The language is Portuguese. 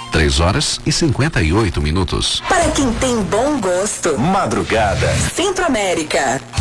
3h58. Para quem tem bom gosto. Madrugada. Centro América.